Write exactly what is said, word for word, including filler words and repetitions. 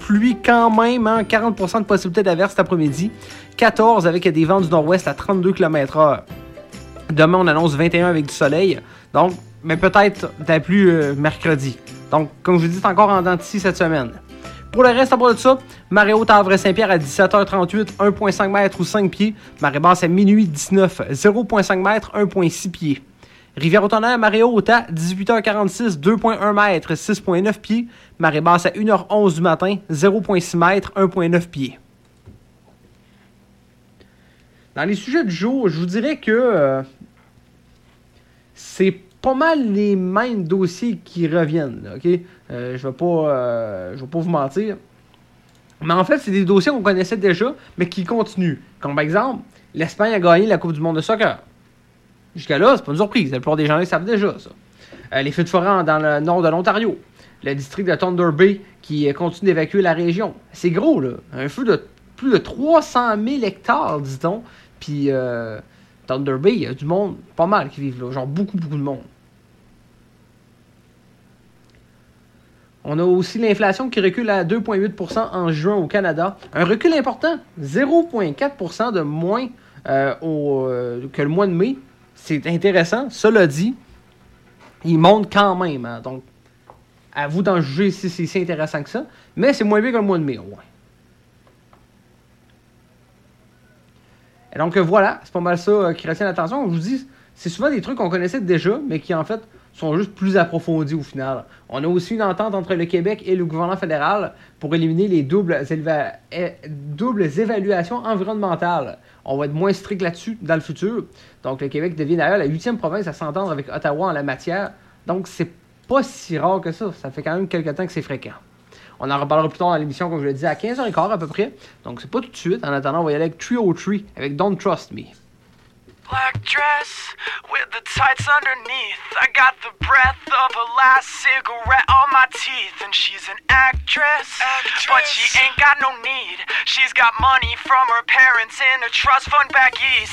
pluie quand même, hein, quarante pour cent de possibilité d'averse cet après-midi, quatorze avec des vents du nord-ouest à trente-deux kilomètres heure. Demain, on annonce vingt et un avec du soleil, donc, mais peut-être de la pluie euh, mercredi. Donc, comme je vous dis, c'est encore en dents d'ici cette semaine. Pour le reste, à part de ça, marée haute à Havre-Saint-Pierre à dix-sept heures trente-huit, un virgule cinq mètres ou cinq pieds. Marée basse à minuit dix-neuf, zéro virgule cinq mètres, un virgule six pieds. Rivière-au-Tonnerre, marée haute à dix-huit heures quarante-six, deux virgule un mètres, six virgule neuf pieds. Marée basse à une heure onze du matin, zéro virgule six mètres, un virgule neuf pieds. Dans les sujets du jour, je vous dirais que euh, c'est pas mal les mêmes dossiers qui reviennent, là, ok? Euh, je vais pas, euh, je vais pas vous mentir. Mais en fait, c'est des dossiers qu'on connaissait déjà, mais qui continuent. Comme par exemple, l'Espagne a gagné la Coupe du monde de soccer. Jusqu'à là, c'est pas une surprise. La plupart des gens le savent déjà, ça. Euh, les feux de forêt dans le nord de l'Ontario. Le district de Thunder Bay qui continue d'évacuer la région. C'est gros, là. Un feu de plus de trois cent mille hectares, dit-on. Puis, euh, Thunder Bay, il y a du monde, pas mal qui vivent là. Genre beaucoup, beaucoup de monde. On a aussi l'inflation qui recule à deux virgule huit pour cent en juin au Canada. Un recul important, zéro virgule quatre pour cent de moins euh, au, euh, que le mois de mai. C'est intéressant. Cela dit, il monte quand même. Hein. Donc, à vous d'en juger si c'est si intéressant que ça. Mais c'est moins bien que le mois de mai, au moins. Et donc voilà, c'est pas mal ça euh, qui retient l'attention. Je vous dis, c'est souvent des trucs qu'on connaissait déjà, mais qui en fait sont juste plus approfondis au final. On a aussi une entente entre le Québec et le gouvernement fédéral pour éliminer les doubles, éva- é- doubles évaluations environnementales. On va être moins strict là-dessus dans le futur. Donc le Québec devient d'ailleurs la huitième province à s'entendre avec Ottawa en la matière. Donc c'est pas si rare que ça. Ça fait quand même quelques temps que c'est fréquent. On en reparlera plus tard dans l'émission, comme je l'ai dit, à quinze heures quinze à peu près. Donc c'est pas tout de suite. En attendant, on va y aller avec trois cent trois avec Don't Trust Me. Black dress with the tights underneath. I got the breath of a last cigarette on my teeth. And she's an actress, actress, but she ain't got no need. She's got money from her parents in a trust fund back east.